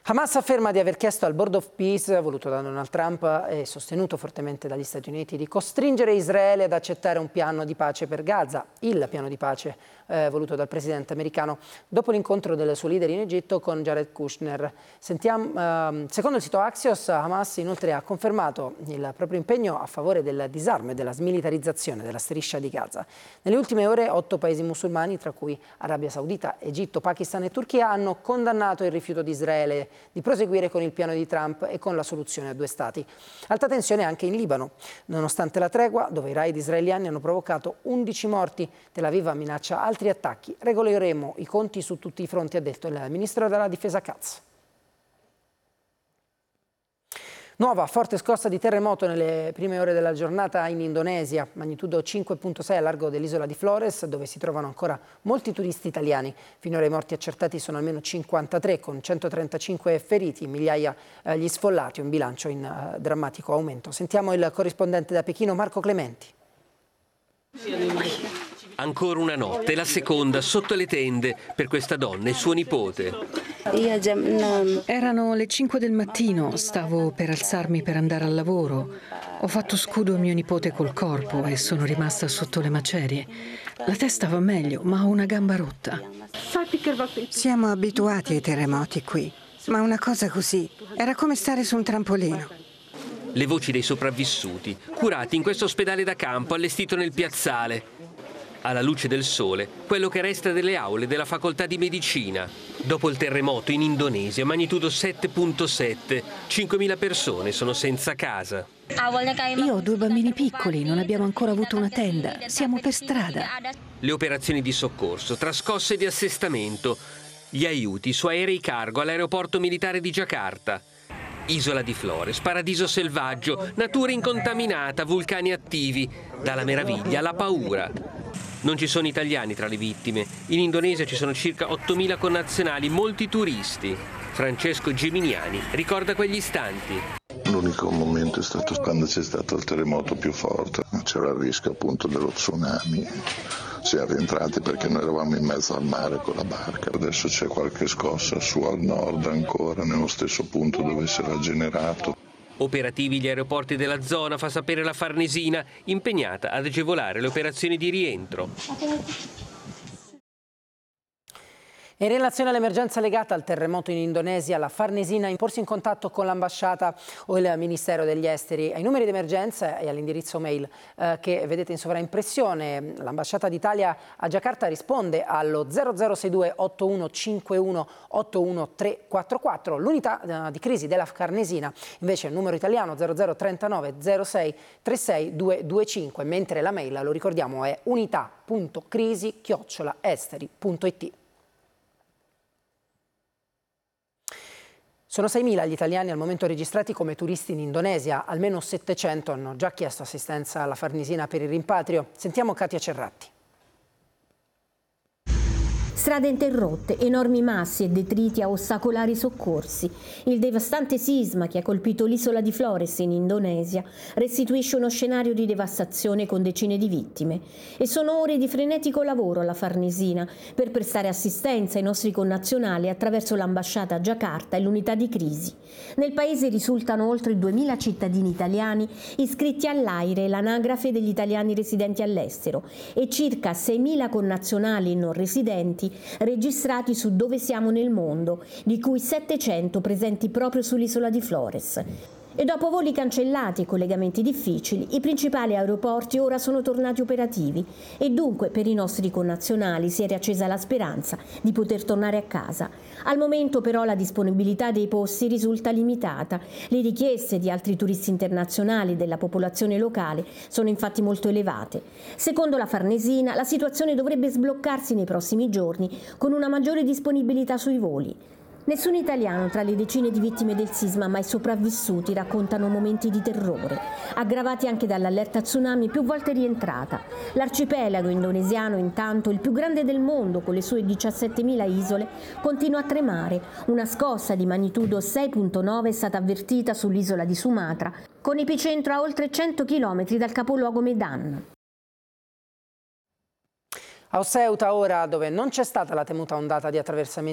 Hamas afferma di aver chiesto al Board of Peace, voluto da Donald Trump e sostenuto fortemente dagli Stati Uniti, di costringere Israele ad accettare un piano di pace per Gaza, il piano di pace voluto dal presidente americano, dopo l'incontro del suo leader in Egitto con Jared Kushner. Secondo il sito Axios, Hamas inoltre ha confermato il proprio impegno a favore del disarmo e della smilitarizzazione della striscia di Gaza. Nelle ultime ore 8 paesi musulmani, tra cui Arabia Saudita, Egitto, Pakistan e Turchia, hanno condannato il rifiuto di Israele di proseguire con il piano di Trump e con la soluzione a due stati. Alta tensione anche in Libano, nonostante la tregua, dove i raid israeliani hanno provocato 11 morti. Tel Aviv minaccia altri attacchi. Regoleremo i conti su tutti i fronti, ha detto il ministro della difesa Katz. Nuova forte scossa di terremoto nelle prime ore della giornata in Indonesia, magnitudo 5.6 a largo dell'isola di Flores, dove si trovano ancora molti turisti italiani. Finora i morti accertati sono almeno 53, con 135 feriti, migliaia gli sfollati, un bilancio in drammatico aumento. Sentiamo il corrispondente da Pechino, Marco Clementi. Ancora una notte, la seconda sotto le tende per questa donna e suo nipote. Erano le 5 del mattino, stavo per alzarmi per andare al lavoro. Ho fatto scudo a mio nipote col corpo e sono rimasta sotto le macerie. La testa va meglio, ma ho una gamba rotta. Siamo abituati ai terremoti qui, ma una cosa così era come stare su un trampolino. Le voci dei sopravvissuti, curati in questo ospedale da campo allestito nel piazzale. Alla luce del sole, quello che resta delle aule della facoltà di medicina. Dopo il terremoto in Indonesia, magnitudo 7.7, 5.000 persone sono senza casa. Io ho 2 bambini piccoli, non abbiamo ancora avuto una tenda, siamo per strada. Le operazioni di soccorso, tra scosse di assestamento, gli aiuti su aerei cargo all'aeroporto militare di Giacarta. Isola di Flores, paradiso selvaggio, natura incontaminata, vulcani attivi, dalla meraviglia alla paura. Non ci sono italiani tra le vittime. In Indonesia ci sono circa 8.000 connazionali, molti turisti. Francesco Geminiani ricorda quegli istanti. L'unico momento è stato quando c'è stato il terremoto più forte. C'era il rischio appunto dello tsunami. Siamo rientrati perché noi eravamo in mezzo al mare con la barca. Adesso c'è qualche scossa su al nord ancora, nello stesso punto dove si era generato. Operativi gli aeroporti della zona, fa sapere la Farnesina, impegnata ad agevolare le operazioni di rientro. In relazione all'emergenza legata al terremoto in Indonesia, la Farnesina ha porsi in contatto con l'ambasciata o il Ministero degli Esteri. Ai numeri di emergenza e all'indirizzo mail che vedete in sovraimpressione, l'ambasciata d'Italia a Giacarta risponde allo 0062 8151 81344. L'unità di crisi della Farnesina invece è il numero italiano 0039 06 36 225, mentre la mail, lo ricordiamo, è unità.crisi@esteri.it. Sono 6.000 gli italiani al momento registrati come turisti in Indonesia, almeno 700 hanno già chiesto assistenza alla Farnesina per il rimpatrio. Sentiamo Katia Cerratti. Strade interrotte, enormi massi e detriti a ostacolare i soccorsi. Il devastante sisma che ha colpito l'isola di Flores in Indonesia restituisce uno scenario di devastazione con decine di vittime. E sono ore di frenetico lavoro alla Farnesina per prestare assistenza ai nostri connazionali attraverso l'ambasciata a Giacarta e l'unità di crisi. Nel paese risultano oltre 2.000 cittadini italiani iscritti all'AIRE, l'anagrafe degli italiani residenti all'estero, e circa 6.000 connazionali non residenti registrati su Dove siamo nel mondo, di cui 700 presenti proprio sull'isola di Flores. E dopo voli cancellati e collegamenti difficili, i principali aeroporti ora sono tornati operativi e dunque per i nostri connazionali si è riaccesa la speranza di poter tornare a casa. Al momento però la disponibilità dei posti risulta limitata. Le richieste di altri turisti internazionali e della popolazione locale sono infatti molto elevate. Secondo la Farnesina, la situazione dovrebbe sbloccarsi nei prossimi giorni con una maggiore disponibilità sui voli. Nessun italiano tra le decine di vittime del sisma mai sopravvissuti raccontano momenti di terrore, aggravati anche dall'allerta tsunami più volte rientrata. L'arcipelago indonesiano, intanto, il più grande del mondo con le sue 17.000 isole, continua a tremare. Una scossa di magnitudo 6.9 è stata avvertita sull'isola di Sumatra, con epicentro a oltre 100 km dal capoluogo Medan. A Ceuta ora, dove non c'è stata la temuta ondata di attraversamento